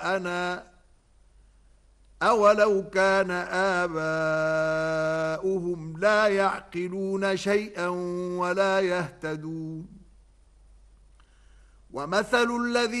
آباءنا أولو كان آباؤهم لا يعقلون شيئا ولا يهتدون ومثل الذين